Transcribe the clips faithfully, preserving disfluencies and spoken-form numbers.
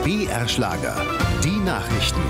B R-Schlager. Die Nachrichten.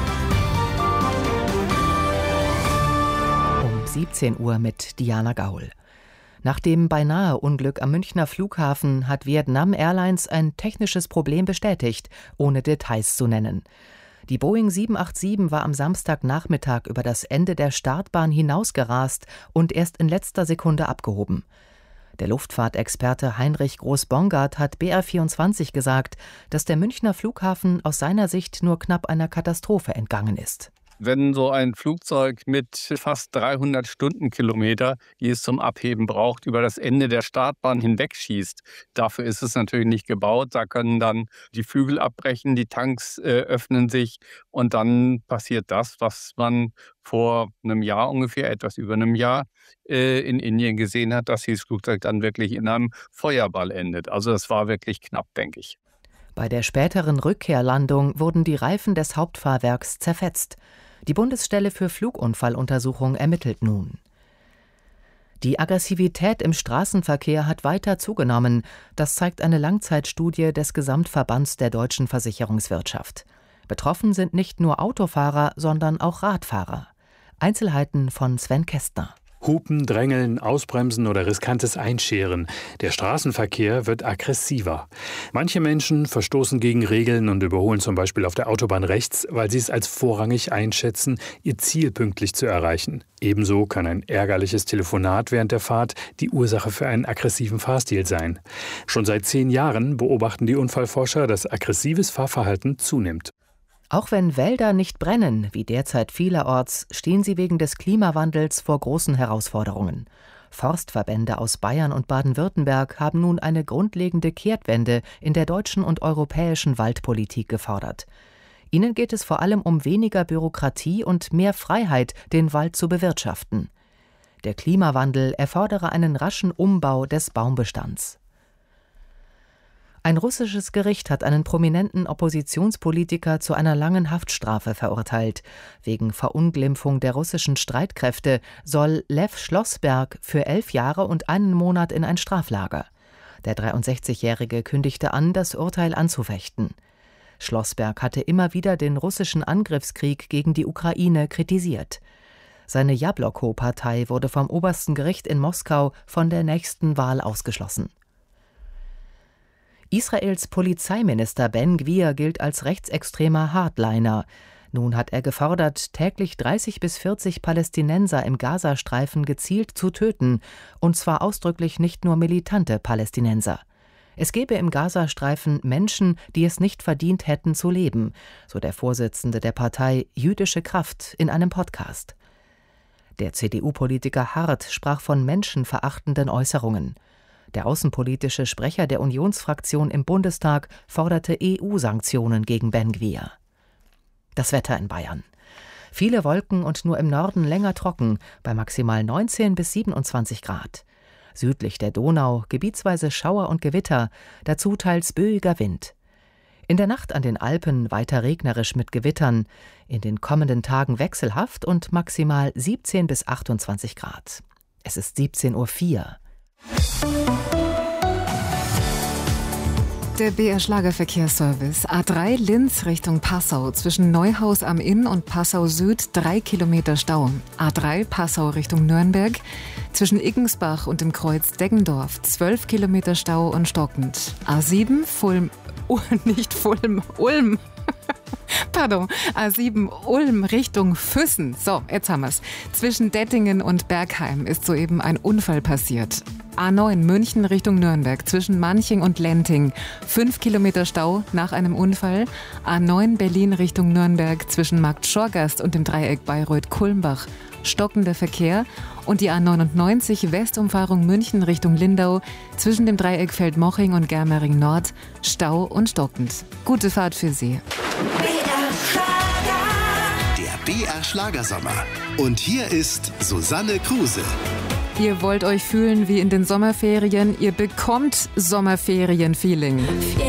Um siebzehn Uhr mit Diana Gaul. Nach dem Beinahe-Unglück am Münchner Flughafen hat Vietnam Airlines ein technisches Problem bestätigt, ohne Details zu nennen. Die Boeing sieben acht sieben war am Samstagnachmittag über das Ende der Startbahn hinausgerast und erst in letzter Sekunde abgehoben. Der Luftfahrtexperte Heinrich Groß-Bongard hat B R vierundzwanzig gesagt, dass der Münchner Flughafen aus seiner Sicht nur knapp einer Katastrophe entgangen ist. Wenn so ein Flugzeug mit fast dreihundert Stundenkilometer, die es zum Abheben braucht, über das Ende der Startbahn hinwegschießt, dafür ist es natürlich nicht gebaut. Da können dann die Flügel abbrechen, die Tanks äh, öffnen sich und dann passiert das, was man vor einem Jahr ungefähr, etwas über einem Jahr, äh, in Indien gesehen hat, dass dieses Flugzeug dann wirklich in einem Feuerball endet. Also das war wirklich knapp, denke ich. Bei der späteren Rückkehrlandung wurden die Reifen des Hauptfahrwerks zerfetzt. Die Bundesstelle für Flugunfalluntersuchung ermittelt nun. Die Aggressivität im Straßenverkehr hat weiter zugenommen. Das zeigt eine Langzeitstudie des Gesamtverbands der deutschen Versicherungswirtschaft. Betroffen sind nicht nur Autofahrer, sondern auch Radfahrer. Einzelheiten von Sven Kästner. Hupen, Drängeln, Ausbremsen oder riskantes Einscheren. Der Straßenverkehr wird aggressiver. Manche Menschen verstoßen gegen Regeln und überholen zum Beispiel auf der Autobahn rechts, weil sie es als vorrangig einschätzen, ihr Ziel pünktlich zu erreichen. Ebenso kann ein ärgerliches Telefonat während der Fahrt die Ursache für einen aggressiven Fahrstil sein. Schon seit zehn Jahren beobachten die Unfallforscher, dass aggressives Fahrverhalten zunimmt. Auch wenn Wälder nicht brennen, wie derzeit vielerorts, stehen sie wegen des Klimawandels vor großen Herausforderungen. Forstverbände aus Bayern und Baden-Württemberg haben nun eine grundlegende Kehrtwende in der deutschen und europäischen Waldpolitik gefordert. Ihnen geht es vor allem um weniger Bürokratie und mehr Freiheit, den Wald zu bewirtschaften. Der Klimawandel erfordere einen raschen Umbau des Baumbestands. Ein russisches Gericht hat einen prominenten Oppositionspolitiker zu einer langen Haftstrafe verurteilt. Wegen Verunglimpfung der russischen Streitkräfte soll Lew Schlossberg für elf Jahre und einen Monat in ein Straflager. Der dreiundsechzigjährige kündigte an, das Urteil anzufechten. Schlossberg hatte immer wieder den russischen Angriffskrieg gegen die Ukraine kritisiert. Seine Jabloko-Partei wurde vom obersten Gericht in Moskau von der nächsten Wahl ausgeschlossen. Israels Polizeiminister Ben Gvir gilt als rechtsextremer Hardliner. Nun hat er gefordert, täglich dreißig bis vierzig Palästinenser im Gazastreifen gezielt zu töten, und zwar ausdrücklich nicht nur militante Palästinenser. Es gebe im Gazastreifen Menschen, die es nicht verdient hätten zu leben, so der Vorsitzende der Partei Jüdische Kraft in einem Podcast. Der C D U-Politiker Hart sprach von menschenverachtenden Äußerungen. Der außenpolitische Sprecher der Unionsfraktion im Bundestag forderte E U-Sanktionen gegen Ben Gvir. Das Wetter in Bayern. Viele Wolken und nur im Norden länger trocken, bei maximal neunzehn bis siebenundzwanzig Grad. Südlich der Donau gebietsweise Schauer und Gewitter, dazu teils böiger Wind. In der Nacht an den Alpen weiter regnerisch mit Gewittern, in den kommenden Tagen wechselhaft und maximal siebzehn bis achtundzwanzig Grad. Es ist siebzehn Uhr vier. Der B R-Schlagerverkehrsservice. A drei Linz Richtung Passau. Zwischen Neuhaus am Inn und Passau Süd drei Kilometer Stau. A drei Passau Richtung Nürnberg. Zwischen Iggensbach und dem Kreuz Deggendorf zwölf Kilometer Stau und stockend. A sieben Fulm, oh, nicht Fulm, Ulm. Pardon, A sieben Ulm Richtung Füssen. So, jetzt haben wir's. Zwischen Dettingen und Bergheim ist soeben ein Unfall passiert. A neun München Richtung Nürnberg zwischen Manching und Lenting. Fünf Kilometer Stau nach einem Unfall. A neun Berlin Richtung Nürnberg zwischen Markt Schorgast und dem Dreieck Bayreuth-Kulmbach. Stockender Verkehr. Und die A neunundneunzig Westumfahrung München Richtung Lindau zwischen dem Dreieck Feldmoching und Germering Nord. Stau und stockend. Gute Fahrt für Sie. Der B R-Schlagersommer. Und hier ist Susanne Kruse. Ihr wollt euch fühlen wie in den Sommerferien, ihr bekommt Sommerferien-Feeling.